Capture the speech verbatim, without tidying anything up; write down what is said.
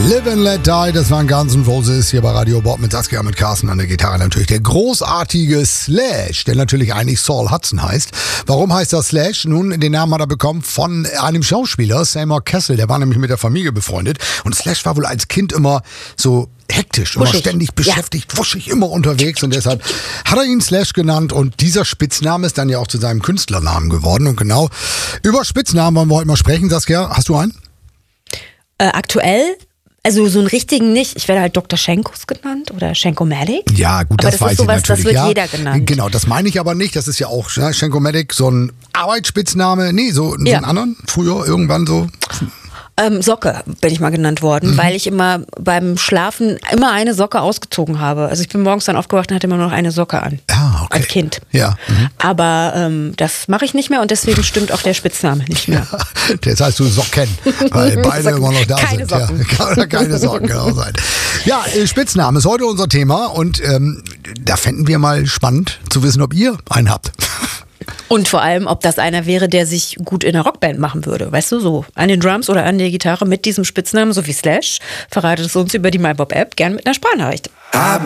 Live and Let Die, das waren Guns N' Roses hier bei Radio Bob mit Saskia, mit Carsten an der Gitarre natürlich. Der großartige Slash, der natürlich eigentlich Saul Hudson heißt. Warum heißt er Slash? Nun, den Namen hat er bekommen von einem Schauspieler, Seymour Cassel, der war nämlich mit der Familie befreundet. Und Slash war wohl als Kind immer so hektisch, immer wuschig. ständig beschäftigt, ja. wuschig, immer unterwegs. Und deshalb hat er ihn Slash genannt. Und dieser Spitzname ist dann ja auch zu seinem Künstlernamen geworden. Und genau über Spitznamen wollen wir heute mal sprechen. Saskia, hast du einen? Äh, aktuell? Also so einen richtigen nicht. Ich werde halt Doktor Schenkos genannt oder Schenkomatic. Ja, gut, aber das, das weiß ist sowas, ich natürlich. Das wird ja, jeder genannt. Genau, das meine ich aber nicht. Das ist ja auch ne, Schenkomatic, so ein Arbeitsspitzname. Nee, so, so ja. einen anderen. Früher irgendwann so. Ähm, Socke bin ich mal genannt worden, mhm. weil ich immer beim Schlafen immer eine Socke ausgezogen habe. Also ich bin morgens dann aufgewacht und hatte immer nur noch eine Socke an. Ah, okay. Als Kind. Ja. Mhm. Aber ähm, das mache ich nicht mehr und deswegen stimmt auch der Spitzname nicht mehr. Ja, das heißt du Socken, weil beide Socken. immer noch da Keine sind. Socken. Ja, oder keine Socken, genau sein. Ja, Spitzname ist heute unser Thema und ähm, da fänden wir mal spannend zu wissen, ob ihr einen habt. Und vor allem, ob das einer wäre, der sich gut in einer Rockband machen würde. Weißt du, so an den Drums oder an der Gitarre mit diesem Spitznamen, so wie Slash. Verratet es uns über die MyBob-App, gern mit einer Sprachnachricht.